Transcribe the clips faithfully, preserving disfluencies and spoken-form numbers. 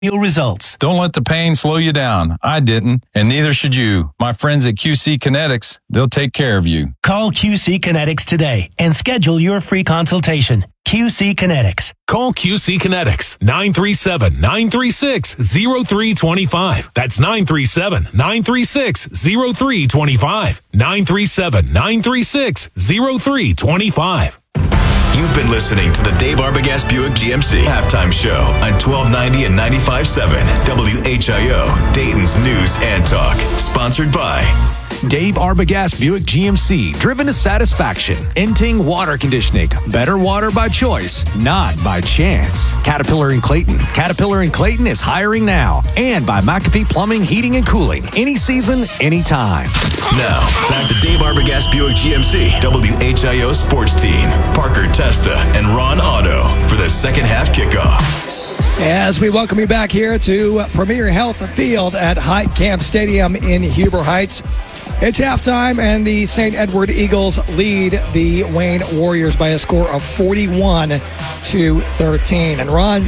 results. Don't let the pain slow you down. I didn't, and neither should you. My friends at Q C Kinetics, they'll take care of you. Call Q C Kinetics today and schedule your free consultation. Q C Kinetics. Call Q C Kinetics, nine three seven, nine three six, zero three two five. That's nine three seven, nine three six, zero three two five. nine three seven, nine three six, zero three two five. You've been listening to the Dave Arbogast Buick G M C Halftime Show on twelve ninety and ninety-five point seven W H I O, Dayton's News and Talk. Sponsored by Dave Arbogast Buick G M C, driven to satisfaction. Inting Water Conditioning, better water by choice, not by chance. Caterpillar and Clayton, Caterpillar and Clayton is hiring now. And by McAfee Plumbing, Heating and Cooling, any season, anytime. Now, back to Dave Arbogast Buick G M C, W H I O Sports Team, Parker Testa and Ron Otto for the second half kickoff. As we welcome you back here to Premier Health Field at Height Camp Stadium in Huber Heights. It's halftime, and the Saint Edward Eagles lead the Wayne Warriors by a score of forty-one to thirteen. And Ron,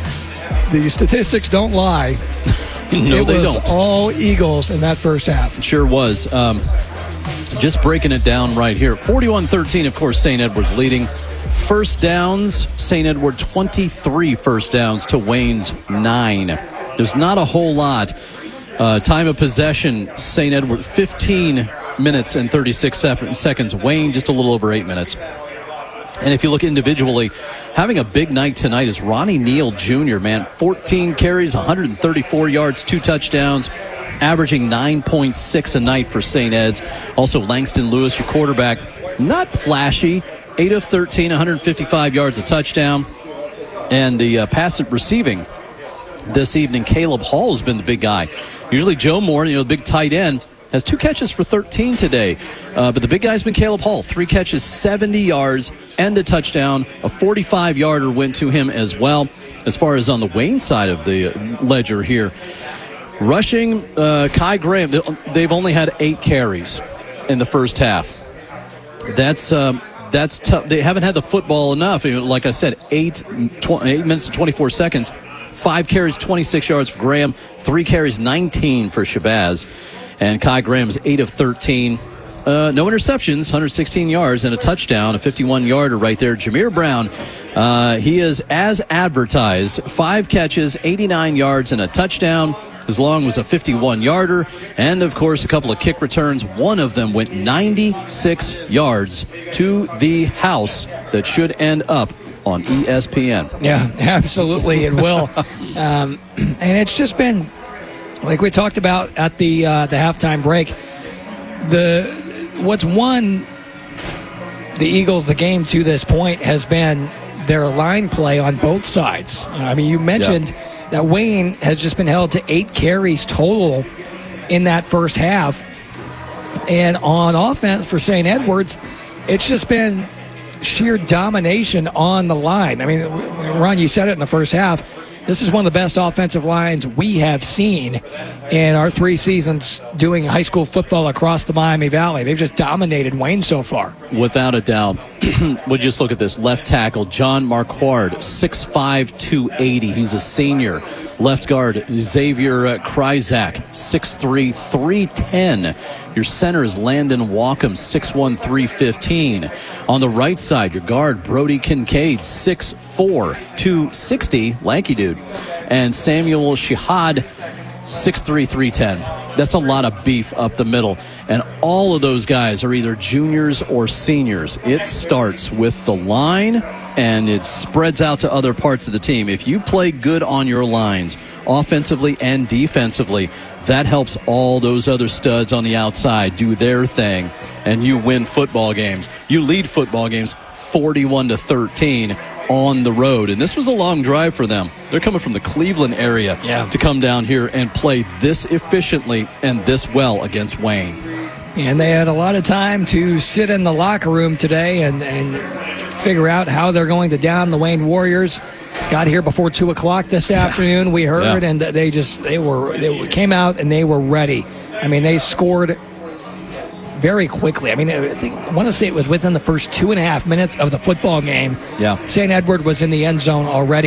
the statistics don't lie. No, it they was don't. All Eagles in that first half. It sure was. Um, just breaking it down right here. forty-one thirteen, of course, Saint Edward's leading. First downs, Saint Edward twenty-three first downs to Wayne's nine. There's not a whole lot. Uh, time of possession, Saint Edward fifteen minutes and thirty-six seconds. Wayne just a little over eight minutes. And if you look individually, having a big night tonight is Ronnie Neal Junior, man. fourteen carries, one hundred thirty-four yards, two touchdowns, averaging nine point six a night for Saint Ed's. Also, Langston Lewis, your quarterback, not flashy, eight of thirteen, one hundred fifty-five yards, a touchdown. And the uh, pass receiving this evening, Caleb Hall has been the big guy. Usually Joe Moore, you know, the big tight end, has two catches for thirteen today. Uh, but the big guy's been Caleb Hall. Three catches, seventy yards, and a touchdown. A forty-five-yarder went to him as well. As far as on the Wayne side of the ledger here, rushing, uh, Kai Graham, they've only had eight carries in the first half. That's um, that's tough. They haven't had the football enough. Like I said, eight, tw- eight minutes and twenty-four seconds. Five carries, twenty-six yards for Graham. Three carries, nineteen for Shabazz. And Kai Graham's eight of thirteen. Uh, no interceptions, one hundred sixteen yards, and a touchdown, a fifty-one-yarder right there. Jameer Brown, uh, he is as advertised. Five catches, eighty-nine yards, and a touchdown. His long was a fifty-one-yarder. And, of course, a couple of kick returns. One of them went ninety-six yards to the house that should end up on E S P N. Yeah, absolutely, it will. um, and it's just been, like we talked about at the uh, the halftime break, the what's won the Eagles the game to this point has been their line play on both sides. I mean, you mentioned yeah. that Wayne has just been held to eight carries total in that first half. And on offense for Saint Edwards, it's just been sheer domination on the line. I mean, Ron, you said it in the first half. This is one of the best offensive lines we have seen in our three seasons doing high school football across the Miami Valley. They've just dominated Wayne so far. Without a doubt. We'll just look at this. Left tackle, John Marquard, six five, two eighty. He's a senior. Left guard, Xavier uh, Kryzak, six three, three ten. Your center is Landon Walkham, six one, three fifteen. On the right side, your guard, Brody Kincaid, six four, two sixty. Lanky dude. And Samuel Shihad, six three, three ten. That's a lot of beef up the middle. And all of those guys are either juniors or seniors. It starts with the line, and it spreads out to other parts of the team. If you play good on your lines, offensively and defensively, that helps all those other studs on the outside do their thing, and you win football games. You lead football games forty-one to thirteen on the road. And this was a long drive for them. They're coming from the Cleveland area yeah. to come down here and play this efficiently and this well against Wayne. And they had a lot of time to sit in the locker room today and, and figure out how they're going to down the Wayne Warriors. Got here before two o'clock this afternoon, we heard, yeah. and they just, they were, they came out and they were ready. I mean, they scored very quickly. I mean, I think I want to say it was within the first two and a half minutes of the football game. Yeah. Saint Edward was in the end zone already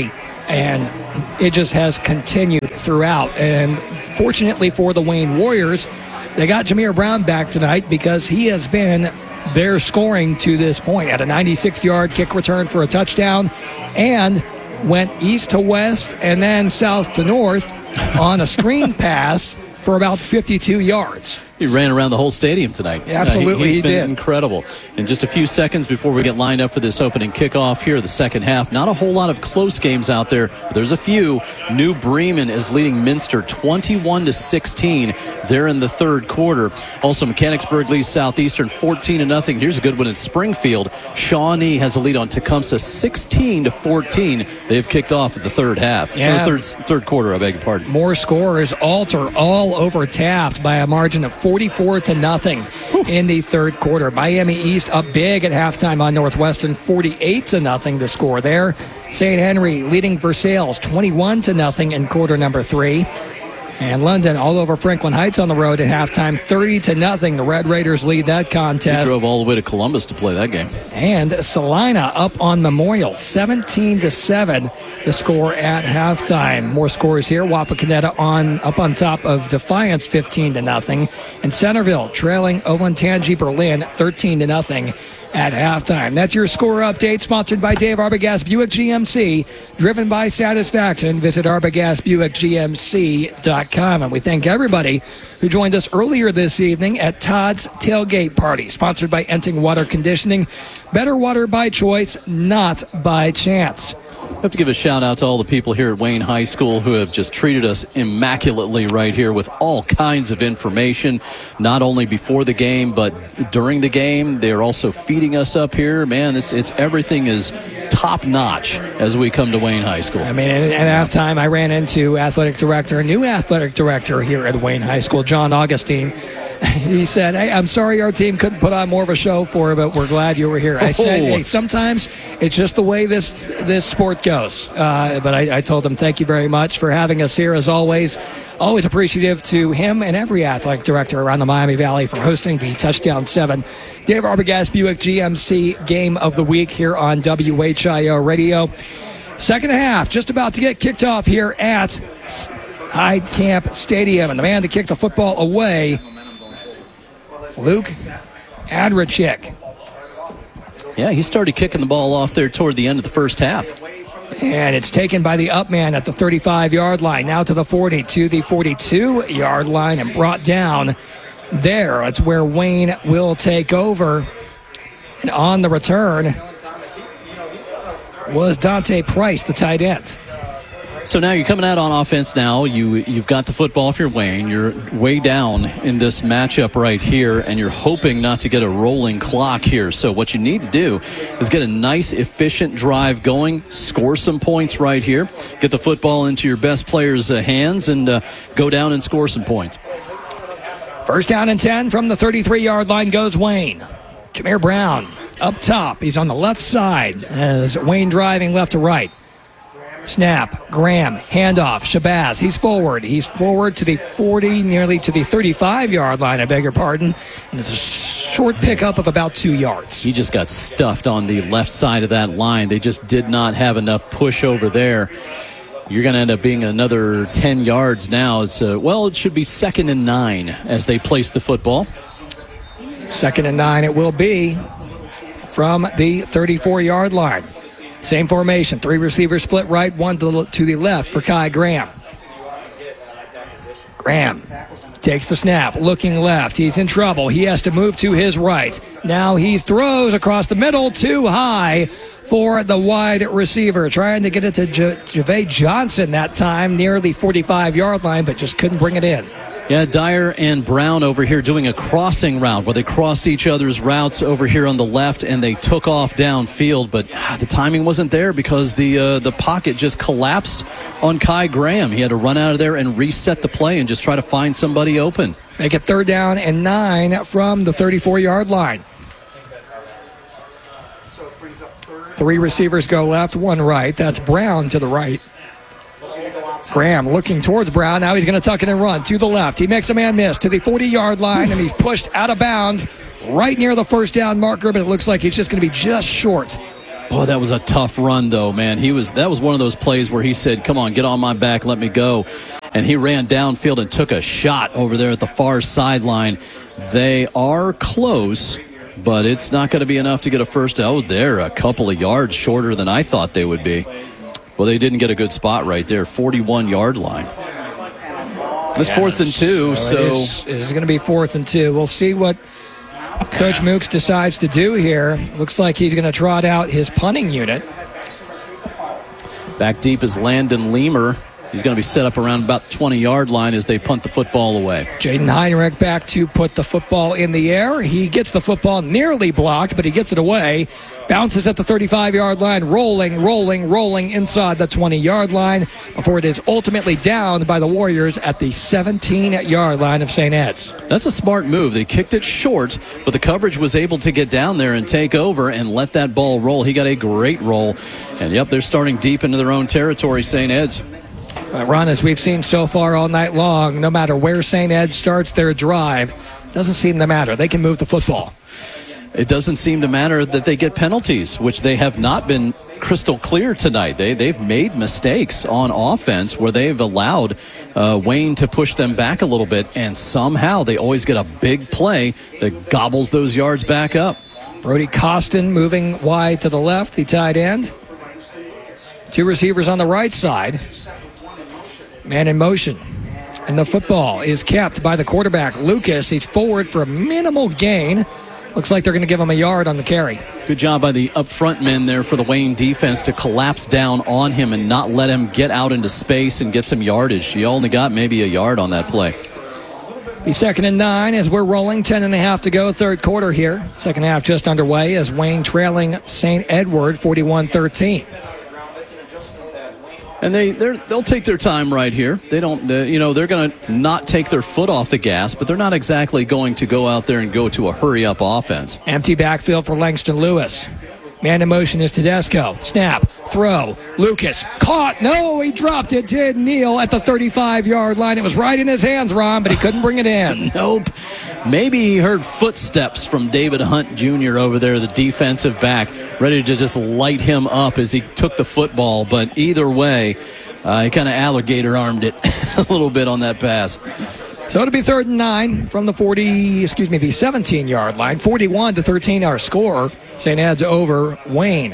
And it just has continued throughout. And fortunately for the Wayne Warriors, they got Jameer Brown back tonight because he has been their scoring to this point. At a ninety-six-yard kick return for a touchdown and went east to west and then south to north on a screen pass for about fifty-two yards. He ran around the whole stadium tonight. Yeah, absolutely, uh, he, he's he been did. Incredible. In just a few seconds before we get lined up for this opening kickoff here, the second half. Not a whole lot of close games out there, but there's a few. New Bremen is leading Minster twenty-one to sixteen. They're in the third quarter. Also, Mechanicsburg leads Southeastern fourteen to nothing. Here's a good one in Springfield. Shawnee has a lead on Tecumseh sixteen to fourteen. They've kicked off at the third half. Yeah. Or third third quarter, I beg your pardon. More scorers. Alter all over Taft by a margin of forty-four to nothing in the third quarter. Miami East up big at halftime on Northwestern, forty-eight to nothing the score there. Saint Henry leading Versailles twenty-one to nothing in quarter number three. And London all over Franklin Heights on the road at halftime, thirty to nothing. The Red Raiders lead that contest. He drove all the way to Columbus to play that game. And Salina up on Memorial, seventeen to seven. The score at halftime. More scores here. Wapakoneta on up on top of Defiance, fifteen to nothing. And Centerville trailing Olentangy Berlin, thirteen to nothing. At halftime. That's your score update, sponsored by Dave Arbogast Buick G M C, driven by satisfaction. Visit arbogast buick g m c dot com. And we thank everybody who joined us earlier this evening at Todd's Tailgate Party, sponsored by Enting Water Conditioning. Better water by choice, not by chance. I have to give a shout out to all the people here at Wayne High School who have just treated us immaculately right here with all kinds of information, not only before the game, but during the game. They're also feeding us up here. Man, it's, it's everything is top notch as we come to Wayne High School. I mean, at, at halftime, I ran into athletic director, new athletic director here at Wayne High School, John Augustine. He said, hey, I'm sorry our team couldn't put on more of a show for you, but we're glad you were here. I said, hey, sometimes it's just the way this this sport goes. Uh, but I, I told him, thank you very much for having us here, as always. Always appreciative to him and every athletic director around the Miami Valley for hosting the Touchdown seven Dave Arbogast Buick G M C Game of the Week here on W H I O Radio. Second half, just about to get kicked off here at Hyde Camp Stadium. And the man to kick the football away, Luke Adricik. Yeah, he started kicking the ball off there toward the end of the first half. And it's taken by the up man at the thirty-five-yard line. Now to the forty, to the forty-two-yard line, and brought down there. That's where Wayne will take over. And on the return was Dante Price, the tight end. So now you're coming out on offense now. You, you've got the football if you're Wayne. You're way down in this matchup right here, and you're hoping not to get a rolling clock here. So what you need to do is get a nice, efficient drive going, score some points right here, get the football into your best players' uh, hands, and uh, go down and score some points. First down and ten from the thirty-three-yard line goes Wayne. Jameer Brown up top. He's on the left side as Wayne driving left to right. Snap, Graham, handoff, Shabazz, he's forward. He's forward to the forty, nearly to the thirty-five-yard line, I beg your pardon. And it's a short pickup of about two yards. He just got stuffed on the left side of that line. They just did not have enough push over there. You're going to end up being another ten yards now. It's uh, well, it should be second and nine as they place the football. Second and nine it will be from the thirty-four-yard line. Same formation, three receivers split right, one to the, to the left for Kai Graham. Graham takes the snap, looking left. He's in trouble. He has to move to his right. Now he throws across the middle, too high for the wide receiver. Trying to get it to J- Javay Johnson that time near the forty-five-yard line, but just couldn't bring it in. Yeah, Dyer and Brown over here doing a crossing route where they crossed each other's routes over here on the left, and they took off downfield, but ah, the timing wasn't there because the uh, the pocket just collapsed on Kai Graham. He had to run out of there and reset the play and just try to find somebody open. Make it third down and nine from the thirty-four-yard line. Three receivers go left, one right. That's Brown to the right. Graham looking towards Brown. Now he's going to tuck it and run to the left. He makes a man miss to the forty-yard line, and he's pushed out of bounds right near the first down marker, but it looks like he's just going to be just short Boy, that was a tough run, though, man. He was that was one of those plays where he said, come on, get on my back, let me go. And he ran downfield and took a shot over there at the far sideline. They are close, but it's not going to be enough to get a first down. Oh, they're a couple of yards shorter than I thought they would be. Well, they didn't get a good spot right there, forty-one-yard line. It's yes. fourth and two, so... It is, it is going to be fourth and two. We'll see what Coach Mooks decides to do here. Looks like he's going to trot out his punting unit. Back deep is Landon Leamer. He's going to be set up around about twenty-yard line as they punt the football away. Jaden Heinrich back to put the football in the air. He gets the football nearly blocked, but he gets it away. Bounces at the thirty-five-yard line, rolling, rolling, rolling inside the twenty-yard line before it is ultimately downed by the Warriors at the seventeen-yard line of Saint Ed's. That's a smart move. They kicked it short, but the coverage was able to get down there and take over and let that ball roll. He got a great roll. And, yep, they're starting deep into their own territory, Saint Ed's. Uh, Ron, as we've seen so far all night long, no matter where Saint Ed starts their drive, doesn't seem to matter. They can move the football. It doesn't seem to matter that they get penalties, which they have not been crystal clear tonight. They, they've made mistakes on offense where they've allowed uh, Wayne to push them back a little bit, and somehow they always get a big play that gobbles those yards back up. Brody Costin moving wide to the left, the tight end. Two receivers on the right side. Man in motion. And the football is kept by the quarterback, Lucas. He's forward for a minimal gain. Looks like they're going to give him a yard on the carry. Good job by the up front men there for the Wayne defense to collapse down on him and not let him get out into space and get some yardage. He only got maybe a yard on that play. Be second and nine as we're rolling. Ten and a half to go, third quarter here. Second half just underway as Wayne trailing Saint Edward forty-one thirteen. And they they'll take their time right here. They don't, uh, you know, they're going to not take their foot off the gas, but they're not exactly going to go out there and go to a hurry-up offense. Empty backfield for Langston Lewis. Man in motion is Tedesco. Snap, throw, Lucas, caught. No, he dropped it. Did Neal at the thirty-five-yard line. It was right in his hands, Ron, but he couldn't bring it in. Nope. Maybe he heard footsteps from David Hunt Junior over there, the defensive back, ready to just light him up as he took the football. But either way, uh, he kind of alligator-armed it a little bit on that pass. So it'll be third and nine from the forty, excuse me, the seventeen-yard line. forty-one to thirteen, our score. Saint Ed's over Wayne.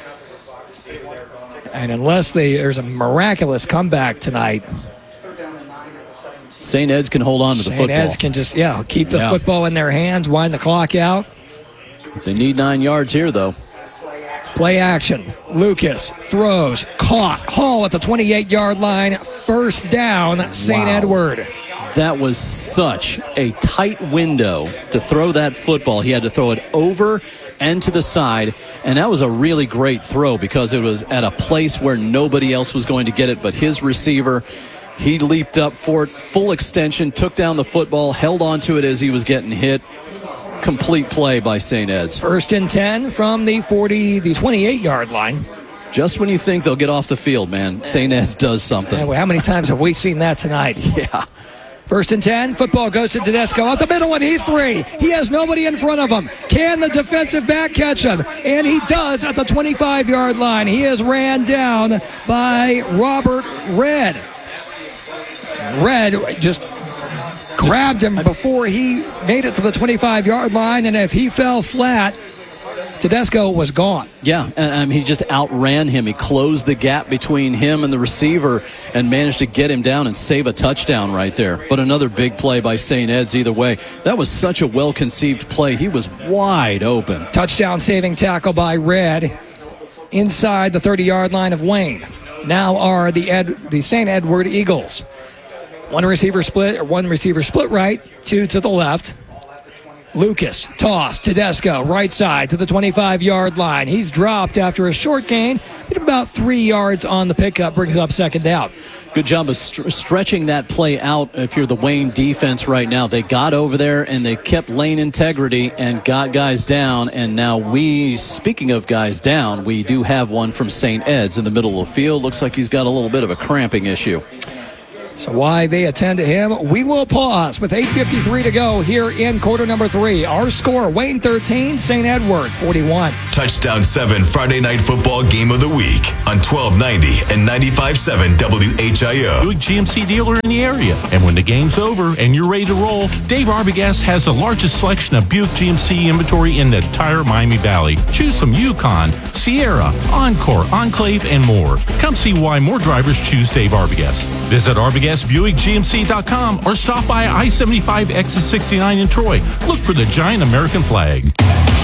And unless they, there's a miraculous comeback tonight, Saint Ed's can hold on to the Saint football. Saint Ed's can just, yeah, keep the yeah. football in their hands, wind the clock out. They need nine yards here, though. Play action. Lucas throws, caught. Hall at the twenty-eight-yard line. First down, Saint Wow. Edward. That was such a tight window to throw that football. He had to throw it over and to the side, and that was a really great throw because it was at a place where nobody else was going to get it but his receiver. He leaped up for it, full extension, took down the football, held on to it as he was getting hit. Complete play by Saint Ed's. First and ten from the forty, the twenty-eight-yard line. Just when you think they'll get off the field, man, Saint Ed's does something. Anyway, how many times have we seen that tonight? Yeah. First and ten, football goes to Tedesco. Out the middle, and he's free. He has nobody in front of him. Can the defensive back catch him? And he does at the twenty-five-yard line. He is ran down by Robert Red. Red just grabbed him before he made it to the twenty-five-yard line, and if he fell flat, Tedesco was gone. Yeah, and um, he just outran him. He closed the gap between him and the receiver and managed to get him down and save a touchdown right there. But another big play by Saint Ed's either way. That was such a well-conceived play. He was wide open. Touchdown saving tackle by Red inside the thirty-yard line of Wayne. Now are the Ed, the Saint Edward Eagles. One receiver split, or one receiver split right, two to the left. Lucas, toss, Tedesco, right side to the twenty-five-yard line. He's dropped after a short gain. Get about three yards on the pickup, brings up second down. Good job of st- stretching that play out if you're the Wayne defense right now. They got over there and they kept lane integrity and got guys down. And now we, speaking of guys down, we do have one from Saint Ed's in the middle of the field. Looks like he's got a little bit of a cramping issue. So why they attend to him, we will pause with eight fifty-three to go here in quarter number three. Our score, Wayne thirteen, Saint Edward forty-one. Touchdown seven Friday Night Football Game of the Week on twelve ninety and ninety-five point seven W H I O. Buick G M C dealer in the area. And when the game's over and you're ready to roll, Dave Arbogast has the largest selection of Buick G M C inventory in the entire Miami Valley. Choose from Yukon, Sierra, Encore, Enclave, and more. Come see why more drivers choose Dave Arbogast. Visit Arbogast Buick G M C dot com or stop by I seventy-five exit sixty-nine in Troy. Look for the giant American flag.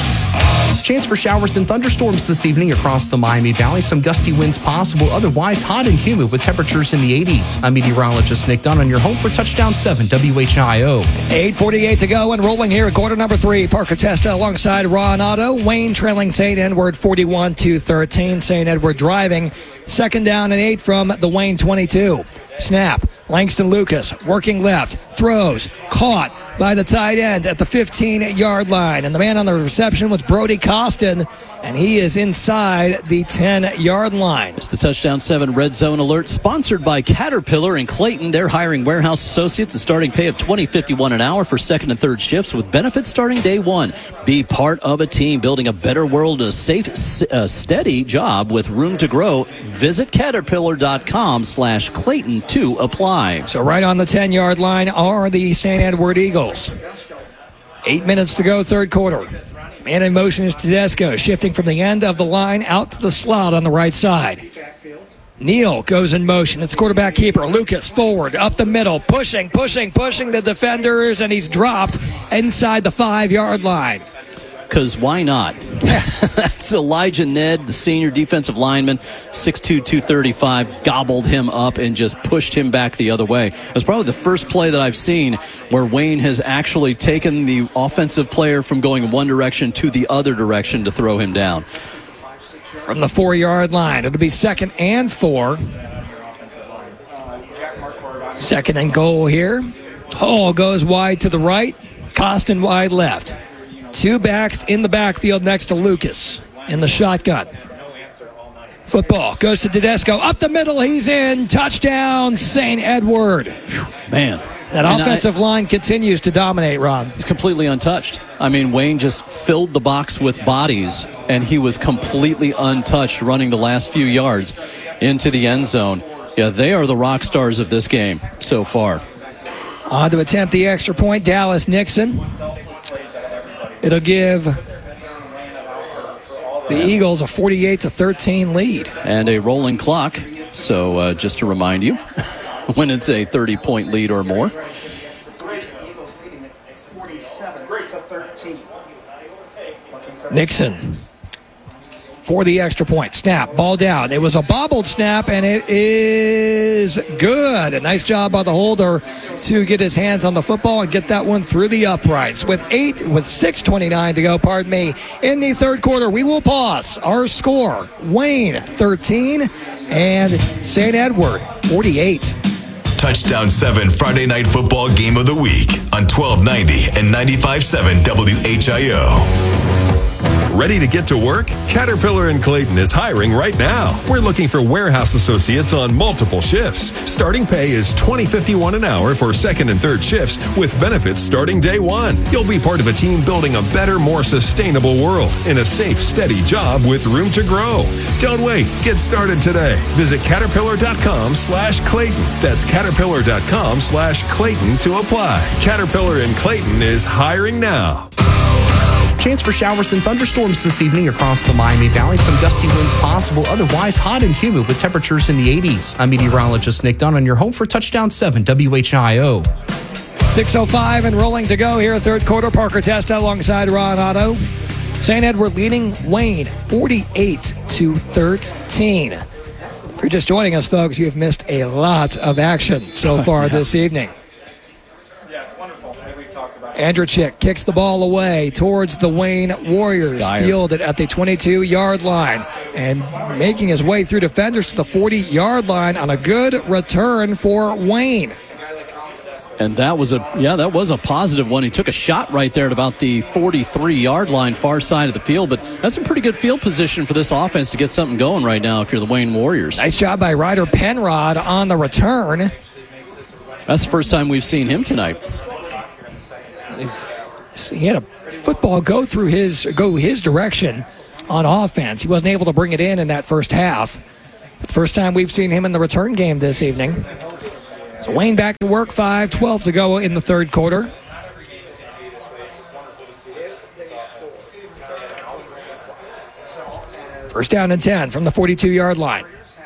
Chance for showers and thunderstorms this evening across the Miami Valley. Some gusty winds possible. Otherwise, hot and humid with temperatures in the eighties. I'm meteorologist Nick Dunn on your home for Touchdown seven W H I O. eight forty-eight to go and rolling here at quarter number three. Parker Testa alongside Ron Otto. Wayne trailing Saint Edward forty-one to thirteen. Saint Edward driving. Second down and eight from the Wayne twenty-two. Snap. Langston Lucas working left. Throws. Caught by the tight end at the fifteen-yard line. And the man on the reception was Brody Costin, and he is inside the ten-yard line. It's the Touchdown seven Red Zone Alert, sponsored by Caterpillar in Clayton. They're hiring warehouse associates at starting pay of twenty fifty-one an hour for second and third shifts with benefits starting day one. Be part of a team building a better world, a safe, uh, steady job with room to grow. Visit caterpillar.com slash Clayton to apply. So right on the ten-yard line are the Saint Edward Eagles. Eight minutes to go, third quarter. Man in motion is Tedesco, shifting from the end of the line out to the slot on the right side. Neal goes in motion. It's quarterback keeper. Lucas forward, up the middle, pushing, pushing, pushing the defenders, and he's dropped inside the five-yard line. Because why not? That's Elijah Ned, the senior defensive lineman, six two, two thirty-five, gobbled him up and just pushed him back the other way. It was probably the first play that I've seen where Wayne has actually taken the offensive player from going in one direction to the other direction to throw him down. From the four-yard line, it'll be second and four. Second and goal here. Hall goes wide to the right, Costin wide left. Two backs in the backfield next to Lucas in the shotgun. Football goes to Tedesco. Up the middle, he's in. Touchdown, Saint Edward. Man. That and offensive I, line continues to dominate, Ron. He's completely untouched. I mean, Wayne just filled the box with bodies, and he was completely untouched running the last few yards into the end zone. Yeah, they are the rock stars of this game so far. On to attempt the extra point, Dallas Nixon. It'll give the Eagles a forty-eight to thirteen lead. And a rolling clock. So uh, just to remind you, when it's a thirty-point lead or more. Nixon for the extra point. Snap, ball down. It was a bobbled snap, and it is good. A nice job by the holder to get his hands on the football and get that one through the uprights. With eight, with six twenty-nine to go, pardon me, in the third quarter, we will pause. Our score, Wayne thirteen and Saint Edward forty-eight. Touchdown seven Friday Night Football Game of the Week on twelve ninety and ninety-five point seven W H I O. Ready to get to work? Caterpillar in Clayton is hiring right now. We're looking for warehouse associates on multiple shifts. Starting pay is twenty fifty-one an hour for second and third shifts with benefits starting day one. You'll be part of a team building a better, more sustainable world in a safe, steady job with room to grow. Don't wait. Get started today. Visit caterpillar.com slash Clayton. That's caterpillar.com slash Clayton to apply. Caterpillar in Clayton is hiring now. Chance for showers and thunderstorms this evening across the Miami Valley. Some gusty winds possible. Otherwise, hot and humid with temperatures in the eighties. I'm meteorologist Nick Dunn on your home for Touchdown seven W H I O. six oh five and rolling to go here, third quarter. Parker Testa alongside Ron Otto. Saint Edward leading Wayne forty-eight to thirteen. If you're just joining us, folks, you've missed a lot of action so far yeah. this evening. Andrechik kicks the ball away towards the Wayne Warriors, fielded at the twenty-two-yard line, and making his way through defenders to the forty-yard line on a good return for Wayne. And that was a yeah, that was a positive one. He took a shot right there at about the forty-three-yard line, far side of the field. But that's a pretty good field position for this offense to get something going right now if you're the Wayne Warriors. Nice job by Ryder Penrod on the return. That's the first time we've seen him tonight. He had a football go through his go his direction on offense. He wasn't able to bring it in in that first half. It's the first time we've seen him in the return game this evening. So Wayne back to work, five twelve to go in the third quarter. First down and ten from the forty-two-yard line.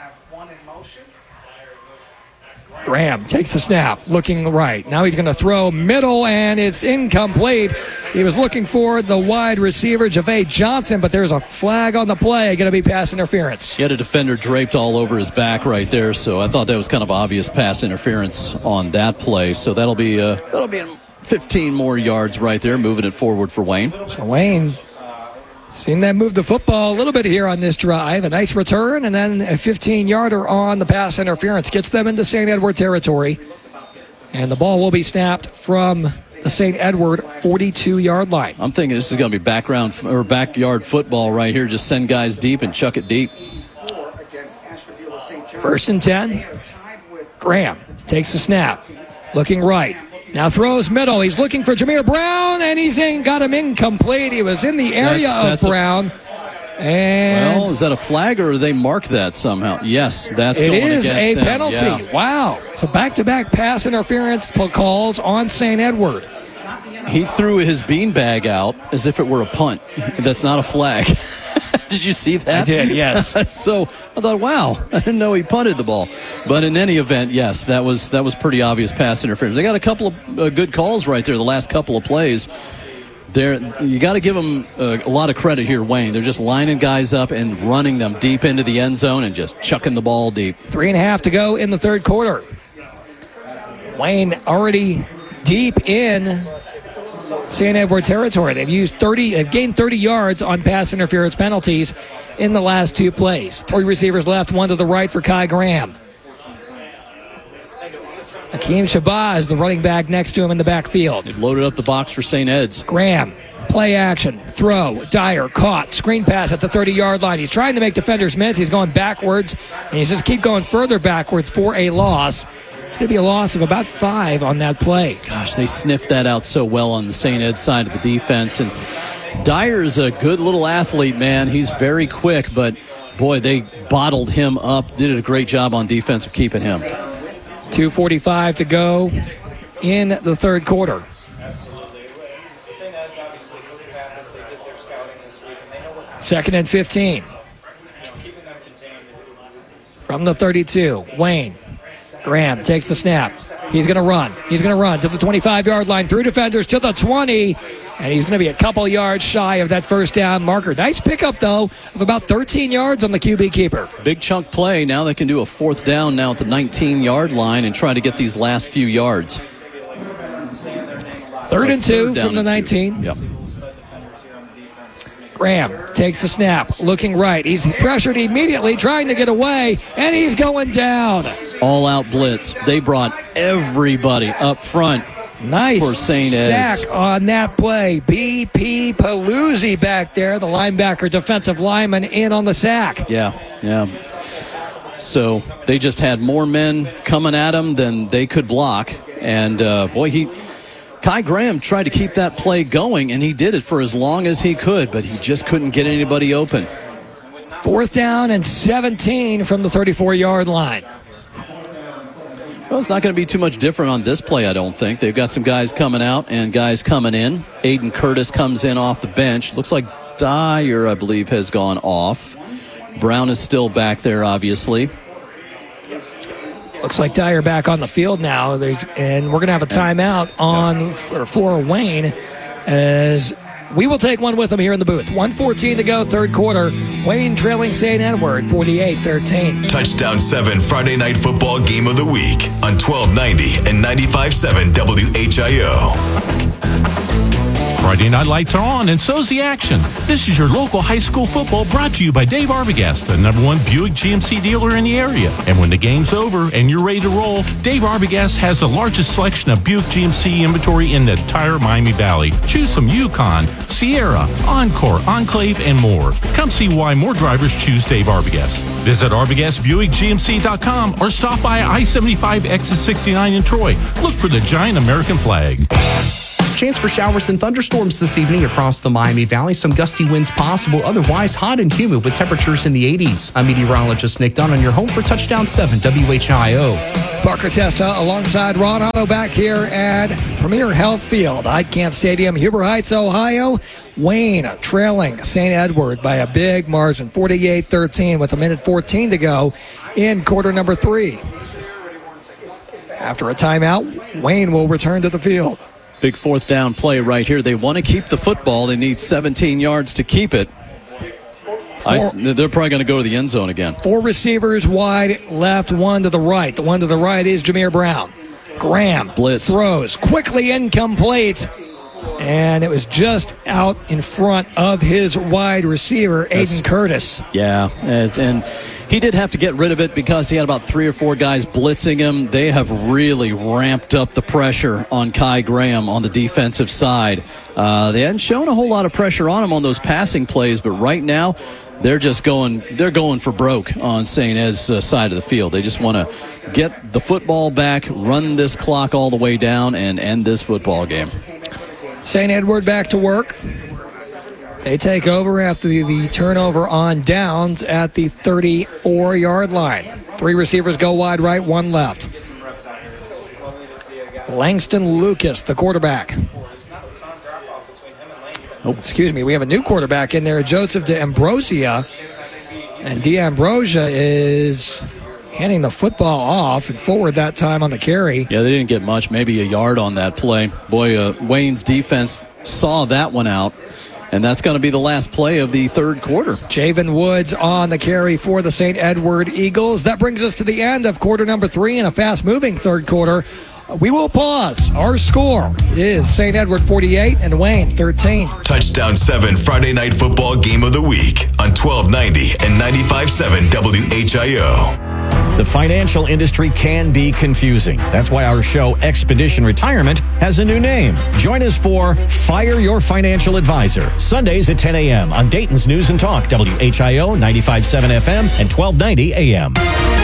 Graham takes the snap, looking right. Now he's going to throw middle, and it's incomplete. He was looking for the wide receiver, Javay Johnson, but there's a flag on the play. Going to be pass interference. He had a defender draped all over his back right there, so I thought that was kind of obvious pass interference on that play. So that'll be uh, that'll be fifteen more yards right there, moving it forward for Wayne. So Wayne, seen them move the football a little bit here on this drive. A nice return, and then a fifteen-yarder on the pass interference. Gets them into Saint Edward territory. And the ball will be snapped from the Saint Edward forty-two-yard line. I'm thinking this is going to be background or backyard football right here. Just send guys deep and chuck it deep. First and ten. Graham takes the snap. Looking right. Now throws middle. He's looking for Jameer Brown, and he's in, got him incomplete. He was in the area that's, that's of Brown. A, and well, is that a flag, or they marked that somehow? Yes, that's it going is against a them. penalty. Yeah. Wow. So back-to-back pass interference calls on Saint Edward. He threw his beanbag out as if it were a punt. That's not a flag. Did you see that? I did, yes. So I thought, wow, I didn't know he punted the ball. But in any event, yes, that was that was pretty obvious pass interference. They got a couple of uh, good calls right there the last couple of plays. There, you got to give them uh, a lot of credit here, Wayne. They're just lining guys up and running them deep into the end zone and just chucking the ball deep. Three and a half to go in the third quarter. Wayne already deep in Saint Edward territory. They've used thirty, they've gained thirty yards on pass interference penalties in the last two plays. Three receivers left, one to the right for Kai Graham. Akeem Shabazz, the running back next to him in the backfield. They've loaded up the box for Saint Ed's. Graham, play action, throw, Dyer, caught, screen pass at the thirty-yard line. He's trying to make defenders miss. He's going backwards, and he's just keep going further backwards for a loss. It's going to be a loss of about five on that play. Gosh, they sniffed that out so well on the Saint Ed side of the defense. And Dyer's a good little athlete, man. He's very quick, but, boy, they bottled him up. Did a great job on defense of keeping him. two forty-five to go in the third quarter. Second and fifteen. From the thirty-two, Wayne. Graham takes the snap. He's going to run. He's going to run to the twenty-five-yard line, through defenders to the twenty, and he's going to be a couple yards shy of that first down marker. Nice pickup, though, of about thirteen yards on the Q B keeper. Big chunk play. Now they can do a fourth down now at the nineteen-yard line and try to get these last few yards. Third and two from the nineteen. Yep. Graham takes the snap, looking right. He's pressured immediately, trying to get away, and he's going down. All-out blitz. They brought everybody up front. Nice for Saint Ed's. Sack on that play. B P Paluzzi back there, the linebacker, defensive lineman, in on the sack. Yeah, yeah. So they just had more men coming at him than they could block. And, uh, boy, he... Kai Graham tried to keep that play going, and he did it for as long as he could, but he just couldn't get anybody open. Fourth down and seventeen from the thirty-four-yard line. Well, it's not going to be too much different on this play, I don't think. They've got some guys coming out and guys coming in. Aiden Curtis comes in off the bench. Looks like Dyer, I believe, has gone off. Brown is still back there, obviously. Looks like Dyer back on the field now, There's, and we're going to have a timeout on for, for Wayne as we will take one with him here in the booth. one fourteen to go, third quarter. Wayne trailing Saint Edward, forty-eight thirteen. Touchdown seven Friday Night Football Game of the Week on twelve ninety and ninety-five point seven W H I O. Friday night lights are on, and so's the action. This is your local high school football brought to you by Dave Arbogast, the number one Buick G M C dealer in the area. And when the game's over and you're ready to roll, Dave Arbogast has the largest selection of Buick G M C inventory in the entire Miami Valley. Choose from Yukon, Sierra, Encore, Enclave, and more. Come see why more drivers choose Dave Arbogast. Visit Arbogast Buick G M C dot com or stop by I seventy-five exit sixty-nine in Troy. Look for the giant American flag. Chance for showers and thunderstorms this evening across the Miami Valley. Some gusty winds possible. Otherwise, hot and humid with temperatures in the eighties. I'm meteorologist Nick Dunn on your home for Touchdown seven W H I O. Parker Testa alongside Ron Otto back here at Premier Health Field, Heitkamp Stadium, Huber Heights, Ohio. Wayne trailing Saint Edward by a big margin, forty-eight thirteen, with a minute fourteen to go in quarter number three. After a timeout, Wayne will return to the field. Big fourth down play right here. They want to keep the football. They need seventeen yards to keep it. I, they're probably going to go to the end zone again. Four receivers wide left, one to the right. The one to the right is Jameer Brown. Graham blitz throws quickly incomplete, and it was just out in front of his wide receiver, Aiden That's, Curtis. Yeah, and, and he did have to get rid of it because he had about three or four guys blitzing him. They have really ramped up the pressure on Kai Graham on the defensive side. Uh, they hadn't shown a whole lot of pressure on him on those passing plays, but right now they're just going they're going for broke on Saint Ed's uh, side of the field. They just want to get the football back, run this clock all the way down, and end this football game. Saint Edward back to work. They take over after the, the turnover on downs at the thirty-four-yard line. Three receivers go wide right, one left. Langston Lucas, the quarterback. Oh, excuse me. We have a new quarterback in there, Joseph D'Ambrosia. And D'Ambrosia is handing the football off and forward that time on the carry. Yeah, they didn't get much, maybe a yard on that play. Boy, uh, Wayne's defense saw that one out. And that's going to be the last play of the third quarter. Javen Woods on the carry for the Saint Edward Eagles. That brings us to the end of quarter number three in a fast-moving third quarter. We will pause. Our score is Saint Edward forty-eight and Wayne thirteen. Touchdown seven Friday Night Football Game of the Week on twelve ninety and ninety-five point seven W H I O. The financial industry can be confusing. That's why our show, Expedition Retirement, has a new name. Join us for Fire Your Financial Advisor, Sundays at ten a.m. on Dayton's News and Talk, W H I O, ninety-five point seven F M and twelve ninety A M.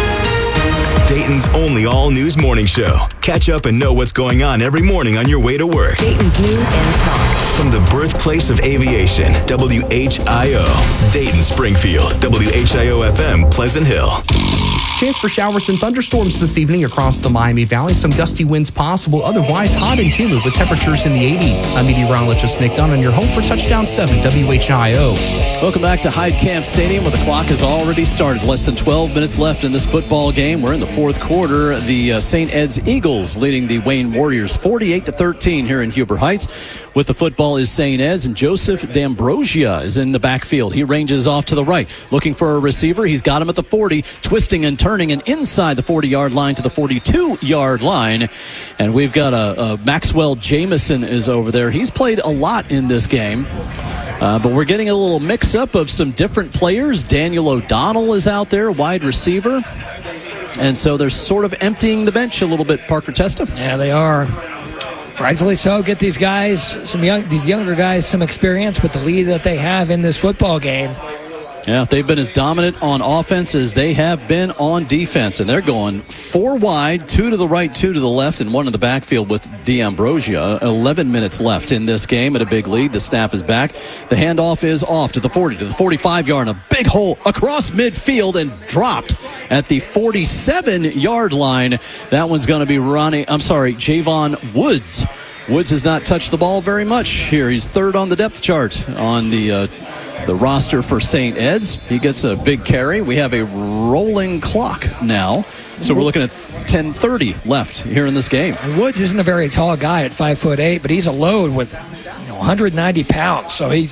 Dayton's only all-news morning show. Catch up and know what's going on every morning on your way to work. Dayton's News and Talk. From the birthplace of aviation, W H I O. Dayton, Springfield, W H I O F M, Pleasant Hill. Chance for showers and thunderstorms this evening across the Miami Valley. Some gusty winds possible. Otherwise, hot and humid with temperatures in the eighties. I'm meteorologist Nick Dunn on your home for Touchdown seven W H I O. Welcome back to Heitkamp Stadium, where the clock has already started. Less than twelve minutes left in this football game. We're in the fourth quarter. The uh, Saint Ed's Eagles leading the Wayne Warriors forty-eight to thirteen here in Huber Heights. With the football is Saint Ed's, and Joseph D'Ambrosia is in the backfield. He ranges off to the right, looking for a receiver. He's got him at the forty, twisting and turning and inside the forty-yard line to the forty-two-yard line. And we've got a, a Maxwell Jameson is over there. He's played a lot in this game. Uh, but we're getting a little mix-up of some different players. Daniel O'Donnell is out there, wide receiver. And so they're sort of emptying the bench a little bit, Parker Testa. Yeah, they are. Rightfully so. Get these guys, some young, these younger guys, some experience with the lead that they have in this football game. Yeah, they've been as dominant on offense as they have been on defense, and they're going four wide, two to the right, two to the left, and one in the backfield with D'Ambrosia. eleven minutes left in this game at a big lead. The snap is back. The handoff is off to the forty, to the forty-five-yard, and a big hole across midfield and dropped at the forty-seven-yard line. That one's going to be Ronnie, I'm sorry, Javon Woods. Woods has not touched the ball very much here. He's third on the depth chart on the uh, the roster for Saint Ed's. He gets a big carry. We have a rolling clock now, so we're looking at ten thirty left here in this game. And Woods isn't a very tall guy at five foot eight, but he's a load with you know, one hundred ninety pounds, so he's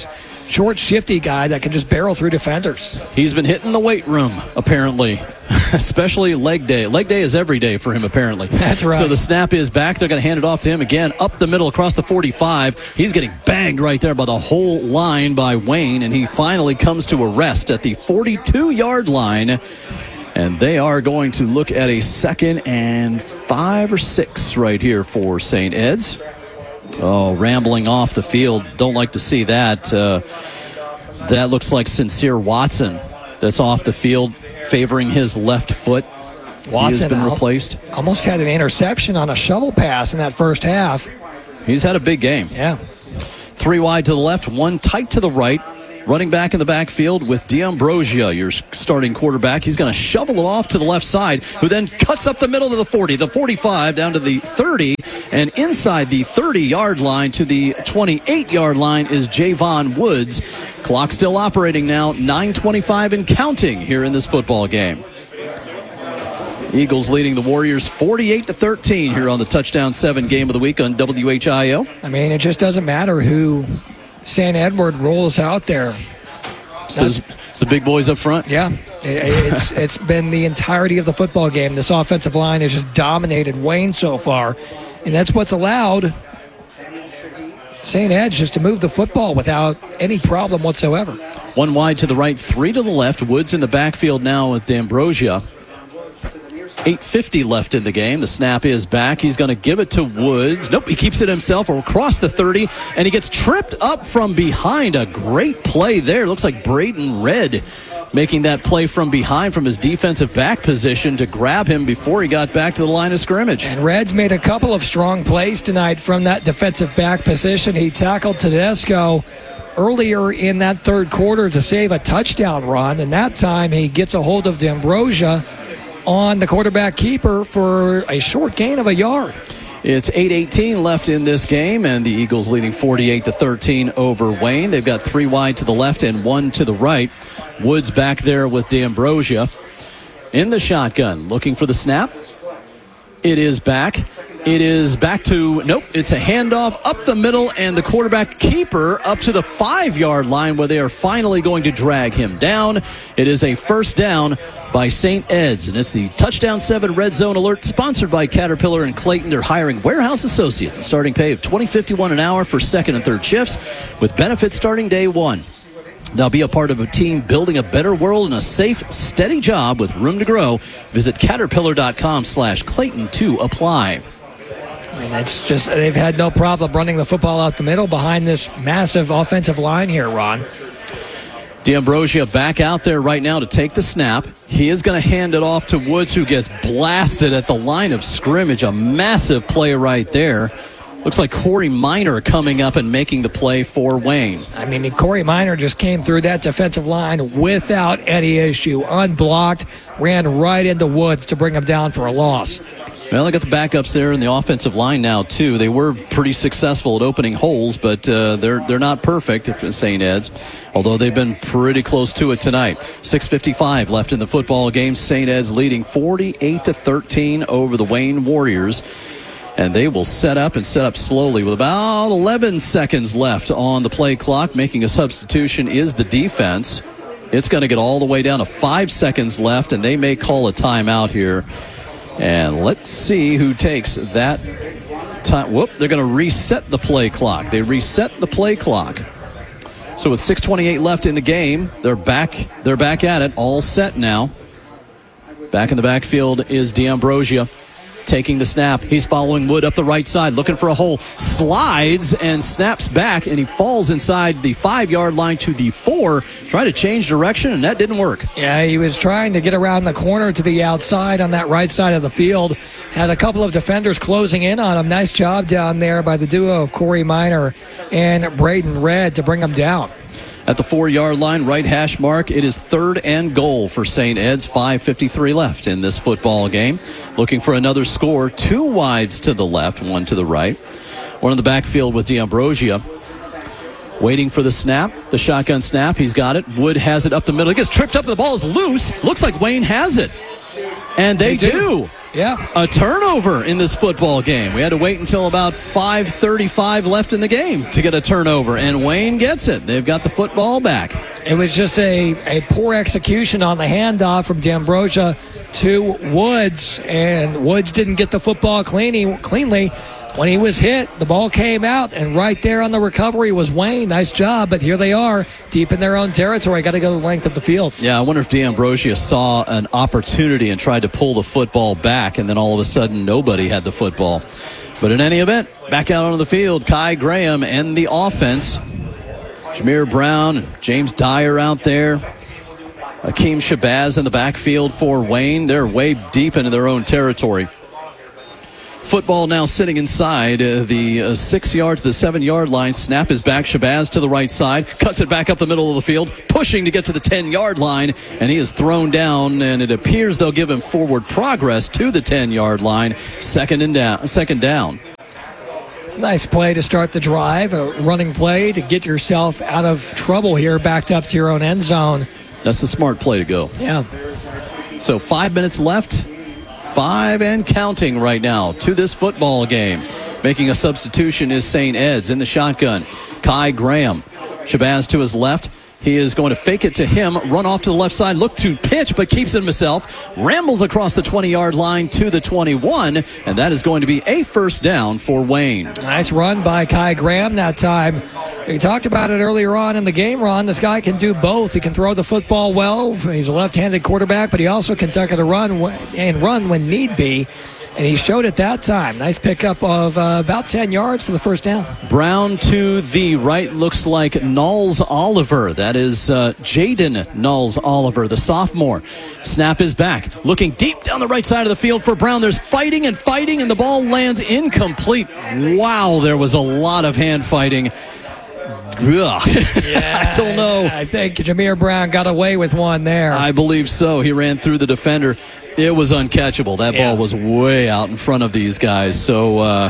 short, shifty guy that can just barrel through defenders. He's been hitting the weight room, apparently, especially leg day. Leg day is every day for him, apparently. That's right. So the snap is back. They're going to hand it off to him again, up the middle across the forty-five. He's getting banged right there by the whole line by Wayne, and he finally comes to a rest at the forty-two-yard line. And they are going to look at a second and five or six right here for Saint Ed's. Oh, rambling off the field. Don't like to see that. Uh, that looks like Sincere Watson that's off the field, favoring his left foot. Watson he has been al- replaced. Almost had an interception on a shovel pass in that first half. He's had a big game. Yeah. Three wide to the left, one tight to the right. Running back in the backfield with D'Ambrosio, your starting quarterback. He's going to shovel it off to the left side, who then cuts up the middle to the forty, the forty-five, down to the thirty, and inside the thirty-yard line to the twenty-eight-yard line is Javon Woods. Clock still operating now, nine twenty-five and counting here in this football game. Eagles leading the Warriors forty-eight to thirteen here on the Touchdown seven game of the week on W H I O. I mean, it just doesn't matter who Saint Edward rolls out there. It's, those, it's the big boys up front. Yeah, it, it's it's been the entirety of the football game. This offensive line has just dominated Wayne so far, and that's what's allowed Saint Ed's just to move the football without any problem whatsoever. One wide to the right, three to the left. Woods in the backfield now with D'Ambrosio. eight fifty left in the game. The snap is back. He's going to give it to Woods. Nope, he keeps it himself across the thirty, and he gets tripped up from behind. A great play there. Looks like Braden Red making that play from behind from his defensive back position to grab him before he got back to the line of scrimmage. And Red's made a couple of strong plays tonight from that defensive back position. He tackled Tedesco earlier in that third quarter to save a touchdown run, and that time he gets a hold of D'Ambrosio on the quarterback keeper for a short gain of a yard. It's eight eighteen left in this game, and the Eagles leading forty-eight to thirteen over Wayne. They've got three wide to the left and one to the right. Woods back there with D'Ambrosio in the shotgun, looking for the snap. It is back. It is back to, nope, it's a handoff up the middle, and the quarterback keeper up to the five-yard line where they are finally going to drag him down. It is a first down by Saint Ed's, and it's the Touchdown seven Red Zone Alert sponsored by Caterpillar and Clayton. They're hiring warehouse associates, a starting pay of twenty fifty-one an hour for second and third shifts with benefits starting day one. Now be a part of a team building a better world and a safe, steady job with room to grow. Visit caterpillar.com slash Clayton to apply. And that's just, they've had no problem running the football out the middle behind this massive offensive line here, Ron. D'Ambrosio back out there right now to take the snap. He is going to hand it off to Woods, who gets blasted at the line of scrimmage. A massive play right there. Looks like Corey Minor coming up and making the play for Wayne. I mean, Corey Minor just came through that defensive line without any issue. Unblocked, ran right into Woods to bring him down for a loss. Well, they got the backups there in the offensive line now, too. They were pretty successful at opening holes, but uh, they're they're not perfect if Saint Ed's, although they've been pretty close to it tonight. six fifty-five left in the football game. Saint Ed's leading forty-eight to thirteen over the Wayne Warriors. And they will set up and set up slowly with about eleven seconds left on the play clock. Making a substitution is the defense. It's going to get all the way down to five seconds left, and they may call a timeout here. And let's see who takes that time. Whoop, they're going to reset the play clock. They reset the play clock. So with six twenty-eight left in the game, they're back, they're back at it, all set now. Back in the backfield is D'Ambrosio. Taking the snap. He's following Wood up the right side, looking for a hole. Slides and snaps back, and he falls inside the five-yard line to the four. Trying to change direction, and that didn't work. Yeah, he was trying to get around the corner to the outside on that right side of the field. Had a couple of defenders closing in on him. Nice job down there by the duo of Corey Minor and Braden Red to bring him down. At the four-yard line, right hash mark, it is third and goal for Saint Ed's. five fifty-three left in this football game. Looking for another score. Two wides to the left, one to the right. One in the backfield with D'Ambrosio. Waiting for the snap, the shotgun snap. He's got it. Wood has it up the middle. He gets tripped up, and the ball is loose. Looks like Wayne has it. And they, They do. do. Yeah. A turnover in this football game. We had to wait until about five thirty-five left in the game to get a turnover, and Wayne gets it. They've got the football back. It was just a, a poor execution on the handoff from D'Ambrosia to Woods, and Woods didn't get the football cleanly. cleanly. When he was hit, the ball came out, and right there on the recovery was Wayne. Nice job, but here they are, deep in their own territory. Got to go the length of the field. Yeah, I wonder if D'Ambrosia saw an opportunity and tried to pull the football back, and then all of a sudden nobody had the football. But in any event, back out onto the field, Kai Graham and the offense. Jameer Brown, James Dyer out there. Akeem Shabazz in the backfield for Wayne. They're way deep into their own territory. Football now sitting inside uh, the uh, six-yard to the seven-yard line. Snap is back. Shabazz to the right side. Cuts it back up the middle of the field. Pushing to get to the ten-yard line. And he is thrown down. And it appears they'll give him forward progress to the ten-yard line. Second and down. Second down. It's a nice play to start the drive. A running play to get yourself out of trouble here. Backed up to your own end zone. That's the smart play to go. Yeah. So five minutes left. Five and counting right now to this football game. Making a substitution is Saint Ed's in the shotgun. Kai Graham. Shabazz to his left. He is going to fake it to him, run off to the left side, look to pitch, but keeps it himself. Rambles across the twenty-yard line to the twenty-one, and that is going to be a first down for Wayne. Nice run by Kai Graham that time. We talked about it earlier on in the game, Ron. This guy can do both. He can throw the football well. He's a left-handed quarterback, but he also can tuck it a run and run when need be. And he showed it that time. Nice pickup of uh, about ten yards for the first down. Brown to the right looks like Knowles Oliver. That is uh, Jaden Knowles Oliver, the sophomore. Snap is back. Looking deep down the right side of the field for Brown. There's fighting and fighting, and the ball lands incomplete. Wow, there was a lot of hand fighting. Yeah, I don't know. I think Jameer Brown got away with one there. I believe so. He ran through the defender. It was uncatchable. That yeah. ball was way out in front of these guys. So, uh,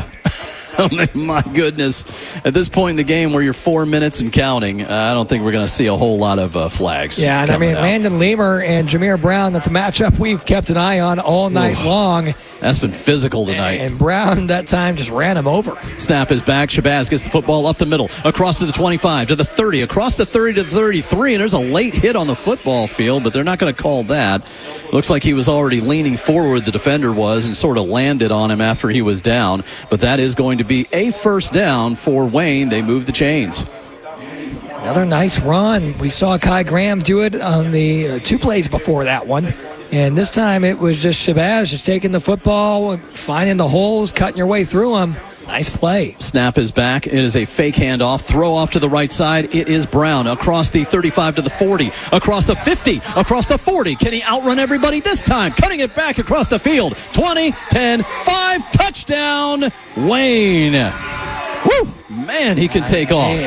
my goodness. At this point in the game where you're four minutes and counting, uh, I don't think we're going to see a whole lot of uh, flags. Yeah, and I mean, out. Landon Lemur and Jameer Brown, that's a matchup we've kept an eye on all night Oof. long. That's been physical tonight. And Brown that time just ran him over. Snap is back. Shabazz gets the football up the middle, across to the twenty-five, to the thirty, across the thirty to the thirty-three, and there's a late hit on the football field, but they're not going to call that. Looks like he was already leaning forward, the defender was, and sort of landed on him after he was down. But that is going to be a first down for Wayne. They move the chains. Another nice run. We saw Kai Graham do it on the uh, two plays before that one. And this time it was just Shabazz just taking the football, finding the holes, cutting your way through them. Nice play. Snap is back. It is a fake handoff. Throw off to the right side. It is Brown across the thirty-five to the forty, across the fifty, across the forty. Can he outrun everybody this time? Cutting it back across the field. twenty, ten, five, touchdown, Wayne. Woo! Man, he can take off.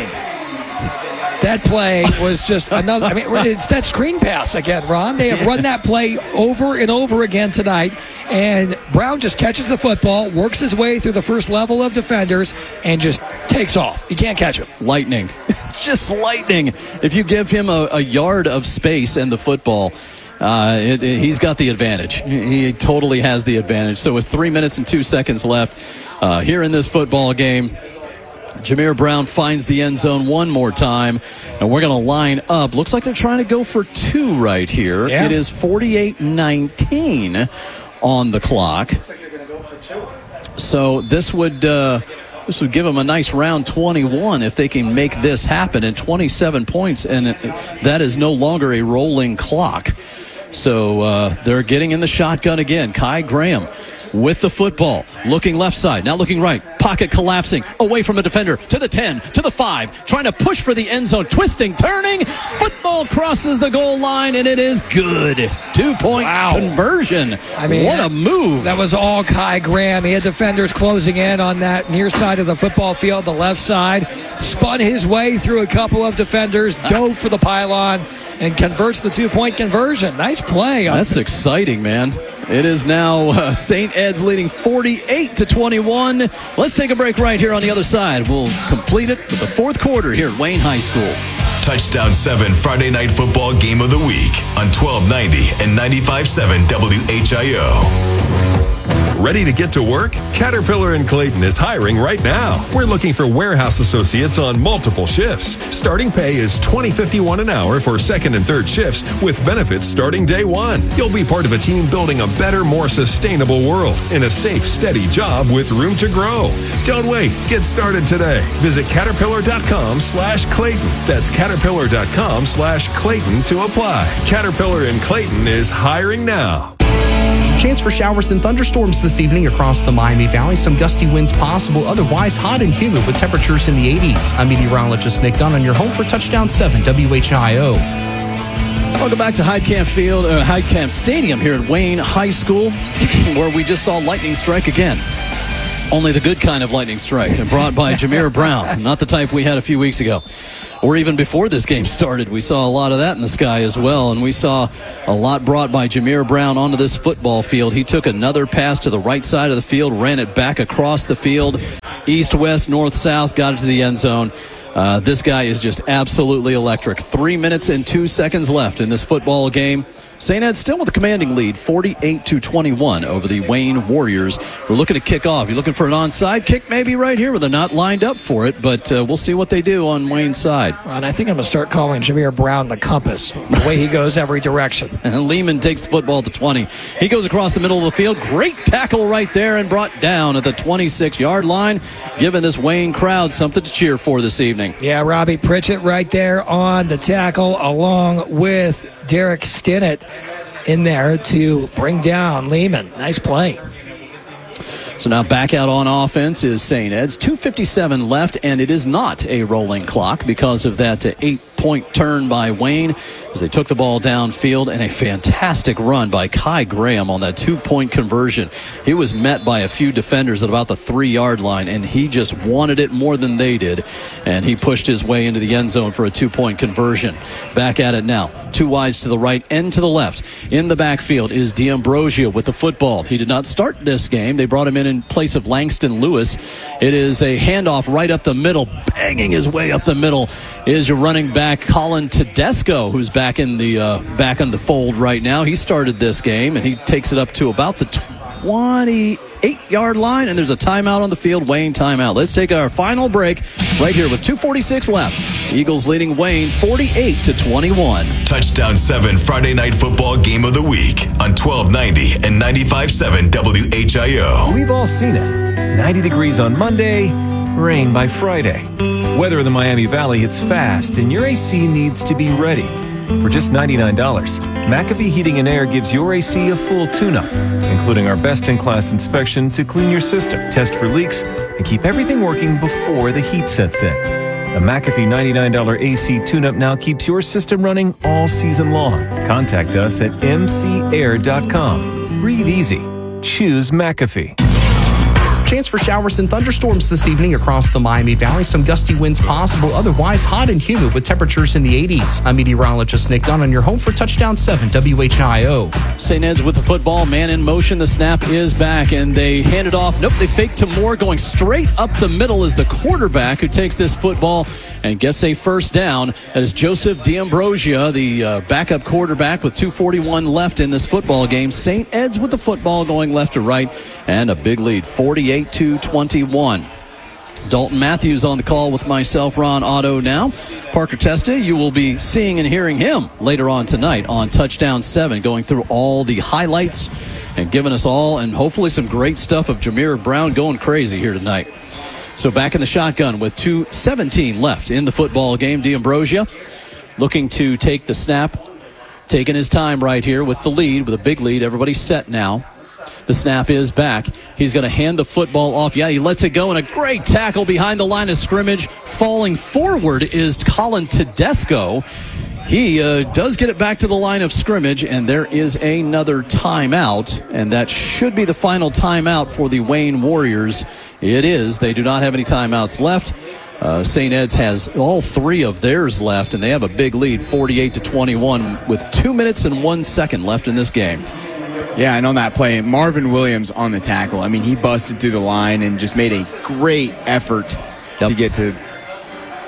That play was just another. I mean, it's that screen pass again, Ron. They have run that play over and over again tonight. And Brown just catches the football, works his way through the first level of defenders, and just takes off. You can't catch him. Lightning. Just lightning. If you give him a, a yard of space and the football, uh, it, it, he's got the advantage. He totally has the advantage. So with three minutes and two seconds left uh, here in this football game, Jameer Brown finds the end zone one more time, and we're going to line up. Looks like they're trying to go for two right here. Yeah. It is forty-eight nineteen on the clock. So this would uh, this would give them a nice round twenty-one if they can make this happen, and twenty-seven points, and that is no longer a rolling clock. So uh, they're getting in the shotgun again. Kai Graham with the football, looking left side, now looking right, pocket collapsing, away from a defender, to the ten, to the five, trying to push for the end zone, twisting, turning, football crosses the goal line, and it is good. Two-point wow. conversion. I mean, what that, a move. That was all Kai Graham. He had defenders closing in on that near side of the football field, the left side, spun his way through a couple of defenders, dove for the pylon, and converts the two-point conversion. Nice play. That's exciting, man. It is now uh, Saint Ed's leading forty-eight to twenty-one. Let's take a break right here on the other side. We'll complete it with the fourth quarter here at Wayne High School. Touchdown seven Friday Night Football Game of the Week on twelve ninety and ninety-five point seven W H I O. Ready to get to work? Caterpillar in Clayton is hiring right now. We're looking for warehouse associates on multiple shifts. Starting pay is twenty fifty-one an hour for second and third shifts with benefits starting day one. You'll be part of a team building a better, more sustainable world in a safe, steady job with room to grow. Don't wait. Get started today. Visit caterpillar.com slash Clayton. That's caterpillar.com slash Clayton to apply. Caterpillar in Clayton is hiring now. Chance for showers and thunderstorms this evening across the Miami Valley. Some gusty winds possible. Otherwise, hot and humid with temperatures in the eighties. I'm meteorologist Nick Dunn on your home for Touchdown seven W H I O. Welcome back to Heidkamp Field, uh, Heidkamp Stadium here at Wayne High School, where we just saw lightning strike again. Only the good kind of lightning strike, brought by Jameer Brown, not the type we had a few weeks ago. Or even before this game started, we saw a lot of that in the sky as well. And we saw a lot brought by Jameer Brown onto this football field. He took another pass to the right side of the field, ran it back across the field, east, west, north, south, got it to the end zone. Uh, this guy is just absolutely electric. Three minutes and two seconds left in this football game. Saint Ed still with a commanding lead, forty-eight to twenty-one over the Wayne Warriors. We're looking to kick off. You're looking for an onside kick maybe right here where they're not lined up for it, but uh, we'll see what they do on Wayne's side. And I think I'm going to start calling Jameer Brown the compass, the way he goes every direction. And Lehman takes the football at the twenty. He goes across the middle of the field. Great tackle right there and brought down at the twenty-six-yard line, giving this Wayne crowd something to cheer for this evening. Yeah, Robbie Pritchett right there on the tackle along with Derek Stinnett in there to bring down Lehman. Nice play. So now back out on offense is Saint Ed's. two fifty-seven left, and it is not a rolling clock because of that eight-point turn by Wayne as they took the ball downfield, and a fantastic run by Kai Graham on that two-point conversion. He was met by a few defenders at about the three-yard line, and he just wanted it more than they did, and he pushed his way into the end zone for a two-point conversion. Back at it now. Two wides to the right and to the left. In the backfield is D'Ambrosio with the football. He did not start this game. They brought him in in place of Langston Lewis. It is a handoff right up the middle. Banging his way up the middle is your running back Colin Tedesco, who's back in the uh, back in the fold right now. He started this game, and he takes it up to about the twenty-eight-yard line, and there's a timeout on the field. Wayne timeout. Let's take our final break right here with two forty-six left. Eagles leading Wayne forty-eight to twenty-one. Touchdown seven Friday Night Football Game of the Week on twelve ninety and ninety-five point seven W H I O. We've all seen it. ninety degrees on Monday, rain by Friday. Weather in the Miami Valley hits fast, and your A C needs to be ready. For just ninety-nine dollars, McAfee Heating and Air gives your A C a full tune-up, including our best-in-class inspection to clean your system, test for leaks, and keep everything working before the heat sets in. The McAfee ninety-nine dollars A C tune-up now keeps your system running all season long. Contact us at m c air dot com. Breathe easy. Choose McAfee. Chance for showers and thunderstorms this evening across the Miami Valley. Some gusty winds possible. Otherwise, hot and humid with temperatures in the eighties. I'm meteorologist Nick Dunn on your home for Touchdown seven W H I O. Saint Ed's with the football. Man in motion. The snap is back, and they hand it off. Nope, they fake to Moore. Going straight up the middle is the quarterback who takes this football and gets a first down. That is Joseph D'Ambrosio, the uh, backup quarterback with two forty-one left in this football game. Saint Ed's with the football going left to right, and a big lead, forty-eight to twenty-one. Dalton Matthews on the call with myself, Ron Otto now. Parker Testa, you will be seeing and hearing him later on tonight on Touchdown seven, going through all the highlights and giving us all, and hopefully some great stuff of Jameer Brown going crazy here tonight. So back in the shotgun with two seventeen left in the football game. D'Ambrosio looking to take the snap, taking his time right here with the lead, with a big lead. Everybody's set now. The snap is back. He's going to hand the football off. Yeah, he lets it go, and a great tackle behind the line of scrimmage. Falling forward is Colin Tedesco. He uh, does get it back to the line of scrimmage, and there is another timeout, and that should be the final timeout for the Wayne Warriors. It is. They do not have any timeouts left. Uh, Saint Ed's has all three of theirs left, and they have a big lead, forty-eight to twenty-one, with two minutes and one second left in this game. Yeah, and on that play, Marvin Williams on the tackle. I mean, he busted through the line and just made a great effort yep. to get to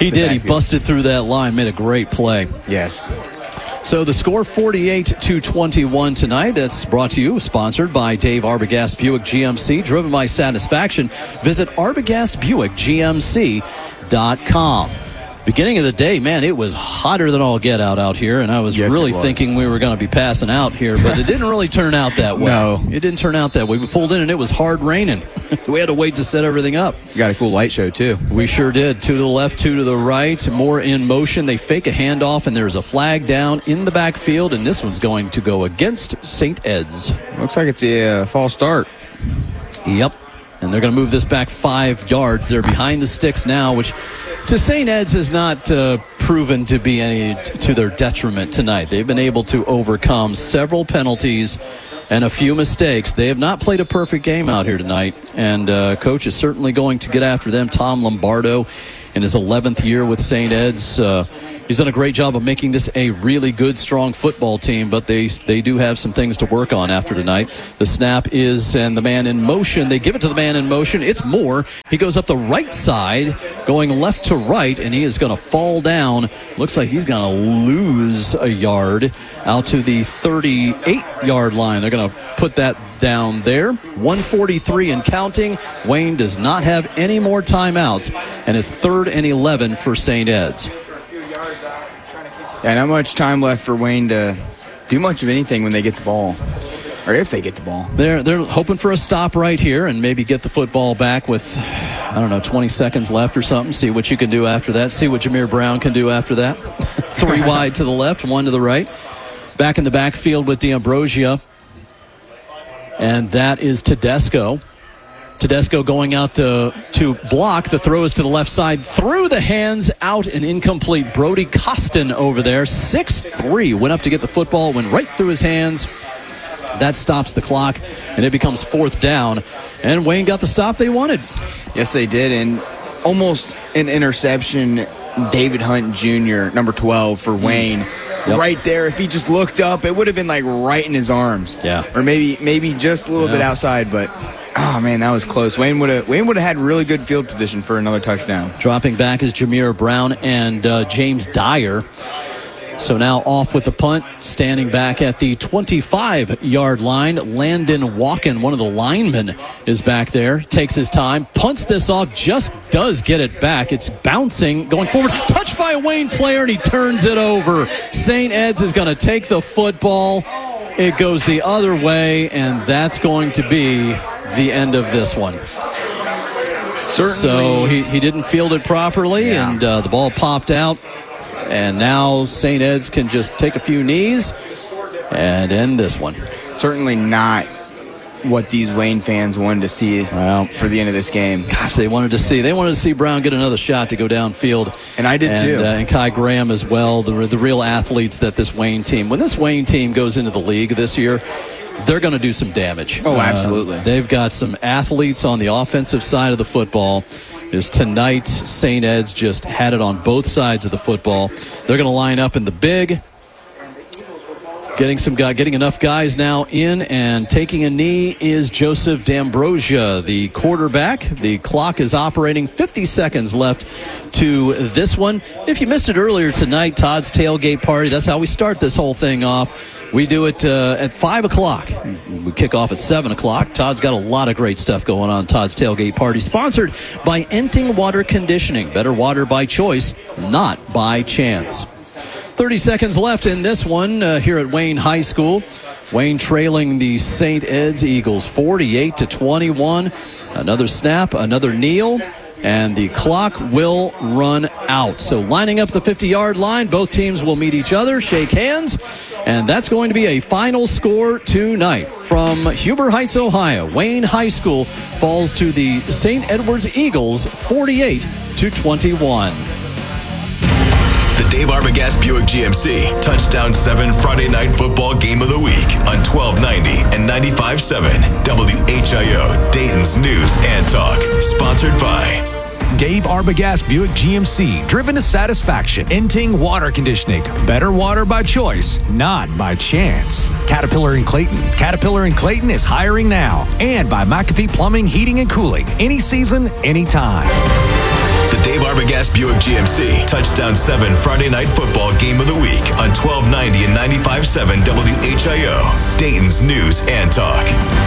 He did. He busted through that line, made a great play. Yes. So the score forty-eight to twenty-one tonight. That's brought to you, sponsored by Dave Arbogast Buick G M C, driven by satisfaction. Visit Arbogast Buick G M C dot com. Beginning of the day, man, it was hotter than all get out out here, and I was yes, really was. thinking we were going to be passing out here, but it didn't really turn out that way. No. It didn't turn out that way. We pulled in, and it was hard raining. We had to wait to set everything up. You got a cool light show, too. We sure did. Two to the left, two to the right. More in motion. They fake a handoff, and there's a flag down in the backfield, and this one's going to go against Saint Ed's. Looks like it's a uh, false start. Yep. And they're going to move this back five yards. They're behind the sticks now, which to Saint Ed's has not uh, proven to be any to their detriment tonight. They've been able to overcome several penalties and a few mistakes. They have not played a perfect game out here tonight, and uh, coach is certainly going to get after them. Tom Lombardo, in his eleventh year with Saint Ed's, uh, he's done a great job of making this a really good, strong football team, but they they do have some things to work on after tonight. The snap is, and the man in motion, they give it to the man in motion. It's Moore. He goes up the right side, going left to right, and he is going to fall down. Looks like he's going to lose a yard out to the thirty-eight-yard line. They're going to put that down there. one forty-three and counting. Wayne does not have any more timeouts, and it's third and eleven for Saint Ed's. Yeah, not much time left for Wayne to do much of anything when they get the ball, or if they get the ball. They're they're hoping for a stop right here and maybe get the football back with, I don't know, twenty seconds left or something. See what you can do after that. See what Jameer Brown can do after that. Three wide to the left, one to the right. Back in the backfield with D'Ambrosia. And that is Tedesco. Tedesco going out to, to block. The throw is to the left side. Through the hands, out and incomplete. Brody Costin over there. six three. Went up to get the football. Went right through his hands. That stops the clock. And it becomes fourth down. And Wayne got the stop they wanted. Yes, they did. And almost an interception. David Hunt Junior, number twelve for Wayne. Yep. Right there, if he just looked up, it would have been like right in his arms. Yeah. Or maybe maybe just a little yeah. bit outside, but oh man, that was close. Wayne would have Wayne would have had really good field position for another touchdown. Dropping back is Jameer Brown and uh, James Dyer. So now off with the punt, standing back at the twenty-five-yard line. Landon Walken, one of the linemen, is back there. Takes his time, punts this off, just does get it back. It's bouncing, going forward. Touched by a Wayne player, and he turns it over. Saint Ed's is going to take the football. It goes the other way, and that's going to be the end of this one. Certainly. So he, he didn't field it properly, yeah. and uh, the ball popped out. And now Saint Ed's can just take a few knees and end this one. Certainly not what these Wayne fans wanted to see well, for the end of this game. Gosh, they wanted to see. They wanted to see Brown get another shot to go downfield. And I did and, too. Uh, and Kai Graham as well, the, the real athletes that this Wayne team, when this Wayne team goes into the league this year, they're going to do some damage. Oh, absolutely. Uh, they've got some athletes on the offensive side of the football. Is tonight, Saint Ed's just had it on both sides of the football. They're going to line up in the big. Getting some guy, getting enough guys now in, and taking a knee is Joseph D'Ambrosia, the quarterback. The clock is operating. fifty seconds left to this one. If you missed it earlier tonight, Todd's Tailgate Party, that's how we start this whole thing off. We do it uh, at five o'clock. We kick off at seven o'clock. Todd's got a lot of great stuff going on. Todd's Tailgate Party, sponsored by Enting Water Conditioning. Better water by choice, not by chance. thirty seconds left in this one uh, here at Wayne High School. Wayne trailing the Saint Ed's Eagles forty-eight to twenty-one. Another snap, another kneel, and the clock will run out. So lining up the fifty-yard line, both teams will meet each other, shake hands, and that's going to be a final score tonight. From Huber Heights, Ohio, Wayne High School falls to the Saint Edward's Eagles forty-eight to twenty-one. The Dave Arbogast Buick G M C Touchdown seven Friday Night Football Game of the Week on twelve ninety and ninety-five point seven W H I O, Dayton's News and Talk. Sponsored by Dave Arbogast Buick G M C, driven to satisfaction. Enting Water Conditioning. Better water by choice, not by chance. Caterpillar and Clayton. Caterpillar and Clayton is hiring now. And by McAfee Plumbing, Heating, and Cooling. Any season, anytime. The Dave Arbogast Buick G M C Touchdown seven Friday Night Football Game of the Week on twelve ninety and ninety-five point seven W H I O, Dayton's News and Talk.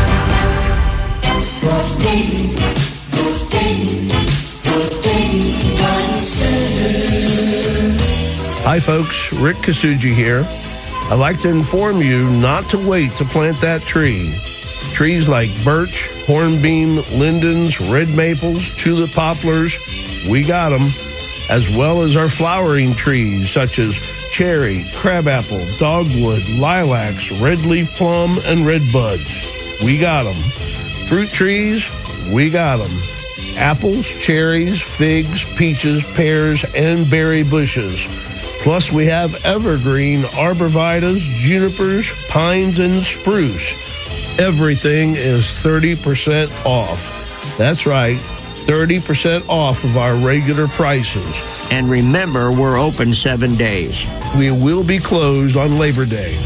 North Dayton, North Dayton, North Dayton Garden Center. Hi folks, Rick Kasuji here. I'd like to inform you not to wait to plant that tree. Trees like birch, hornbeam, lindens, red maples, tulip poplars, we got them, as well as our flowering trees such as cherry, crabapple, dogwood, lilacs, red leaf plum, and red buds. We got them. Fruit trees, we got them. Apples, cherries, figs, peaches, pears, and berry bushes. Plus, we have evergreen arborvitaes, junipers, pines, and spruce. Everything is thirty percent off. That's right, thirty percent off of our regular prices. And remember, we're open seven days. We will be closed on Labor Day.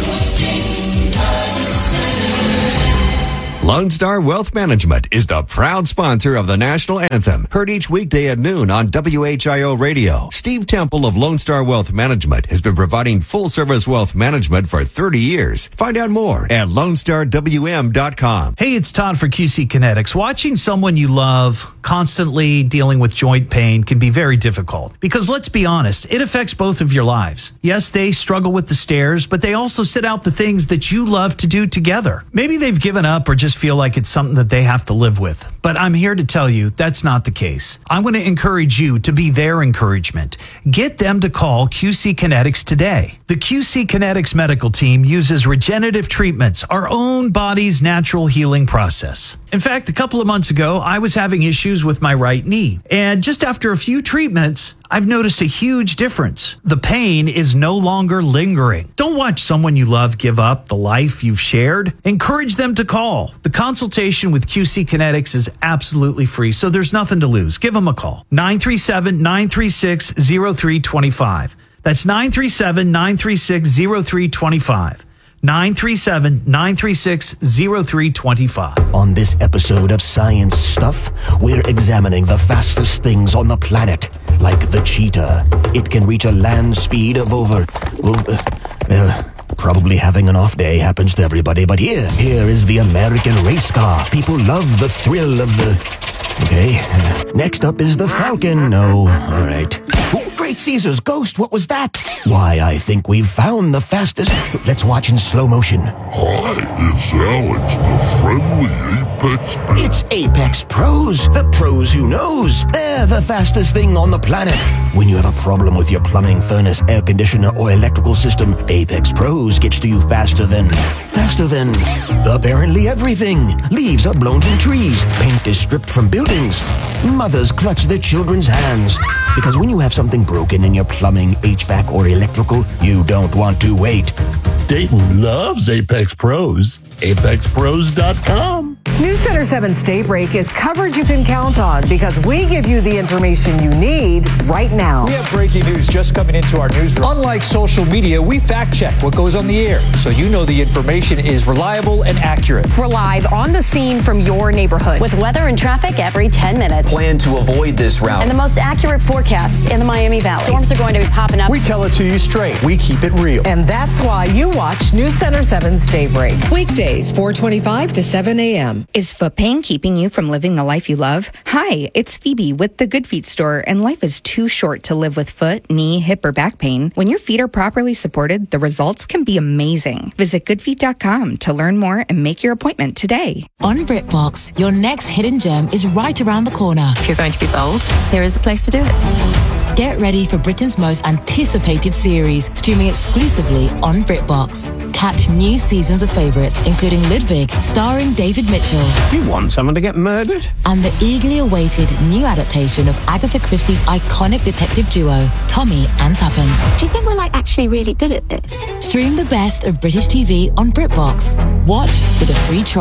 Lone Star Wealth Management is the proud sponsor of the national anthem, heard each weekday at noon on W H I O Radio. Steve Temple of Lone Star Wealth Management has been providing full-service wealth management for thirty years. Find out more at lone star w m dot com. Hey, it's Todd for Q C Kinetics. Watching someone you love constantly dealing with joint pain can be very difficult because, let's be honest, it affects both of your lives. Yes, they struggle with the stairs, but they also sit out the things that you love to do together. Maybe they've given up or just feel like it's something that they have to live with. But I'm here to tell you that's not the case. I'm going to encourage you to be their encouragement. Get them to call Q C Kinetics today. The Q C Kinetics medical team uses regenerative treatments, our own body's natural healing process. In fact, a couple of months ago, I was having issues with my right knee. And just after a few treatments, I've noticed a huge difference. The pain is no longer lingering. Don't watch someone you love give up the life you've shared. Encourage them to call. The consultation with Q C Kinetics is absolutely free, so there's nothing to lose. Give them a call. nine three seven, nine three six, zero three two five. That's nine three seven, nine three six, zero three two five. nine three seven, nine three six, zero three two five. On this episode of Science Stuff, we're examining the fastest things on the planet, like the cheetah. It can reach a land speed of over, over well, probably having an off day happens to everybody, but here, here is the American race car. People love the thrill of the... Okay, uh, next up is the Falcon. No, all right. Oh, Great Caesar's ghost, what was that? Why, I think we've found the fastest... Let's watch in slow motion. Hi, it's Alex, the friendly Apex Pros. It's Apex Pros, the pros who knows. They're the fastest thing on the planet. When you have a problem with your plumbing, furnace, air conditioner, or electrical system, Apex Pros gets to you faster than... Faster than... apparently everything. Leaves are blown from trees. Paint is stripped from buildings. Mothers clutch their children's hands. Because when you have something broken in your plumbing, H V A C, or electrical, you don't want to wait. Dayton loves Apex Pros. apex pros dot com. News Center seven's Daybreak is coverage you can count on because we give you the information you need right now. We have breaking news just coming into our newsroom. Unlike social media, we fact check what goes on the air so you know the information is reliable and accurate. We're live on the scene from your neighborhood with weather and traffic every ten minutes. Plan to avoid this route. And the most accurate forecast in the Miami Valley. Storms are going to be popping up. We tell it to you straight. We keep it real. And that's why you watch News Center seven's Daybreak. Weekdays, four twenty-five to seven a.m. Is foot pain keeping you from living the life you love? Hi, it's Phoebe with the Good Feet store, and life is too short to live with foot, knee, hip, or back pain. When your feet are properly supported, the results can be amazing. Visit good feet dot com to learn more and make your appointment today. On BritBox, your next hidden gem is right around the corner. If you're going to be bold, here is the place to do it. Get ready for Britain's most anticipated series, streaming exclusively on BritBox. Catch new seasons of favourites, including Ludwig, starring David Mitchell. You want someone to get murdered? And the eagerly awaited new adaptation of Agatha Christie's iconic detective duo, Tommy and Tuppence. Do you think we're like actually really good at this? Stream the best of British T V on BritBox. Watch with a free trial.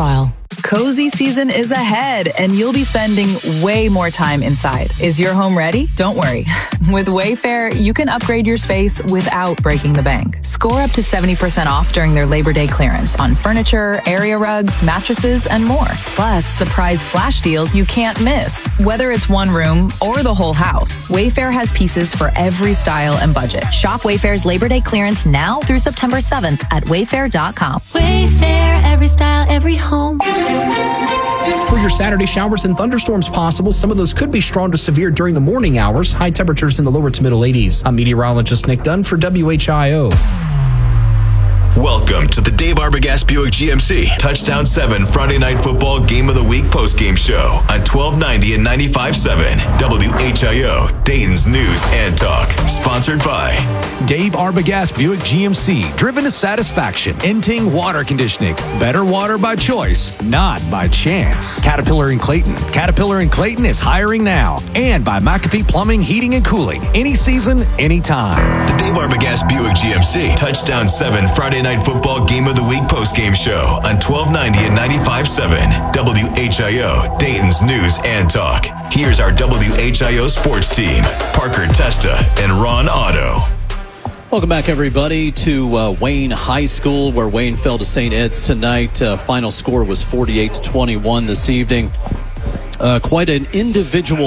Cozy season is ahead, and you'll be spending way more time inside. Is your home ready? Don't worry. With Wayfair, you can upgrade your space without breaking the bank. Score up to seventy percent off during their Labor Day clearance on furniture, area rugs, mattresses, and more. Plus, surprise flash deals you can't miss. Whether it's one room or the whole house, Wayfair has pieces for every style and budget. Shop Wayfair's Labor Day clearance now through September seventh at wayfair dot com. Wayfair, every style, every home. For your Saturday, showers and thunderstorms possible. Some of those could be strong to severe during the morning hours. High temperatures in the lower to middle eighties. I'm meteorologist Nick Dunn for W H I O. Welcome to the Dave Arbogast Buick G M C Touchdown seven Friday Night Football Game of the Week postgame show on twelve ninety and ninety-five point seven W H I O, Dayton's News and Talk. Sponsored by Dave Arbogast Buick G M C, driven to satisfaction. Inting Water Conditioning. Better water by choice, not by chance. Caterpillar and Clayton. Caterpillar and Clayton is hiring now. And by McAfee Plumbing, Heating, and Cooling. Any season, anytime. The Dave Arbogast Buick G M C Touchdown seven Friday Night Football Game of the Week postgame show on twelve ninety and ninety-five point seven W H I O, Dayton's News and Talk. Here's our W H I O sports team, Parker Testa and Ron Otto. Welcome back, everybody, to uh, Wayne High School, where Wayne fell to Saint Ed's tonight. Uh, final score was forty-eight to twenty-one this evening. Uh, quite an individual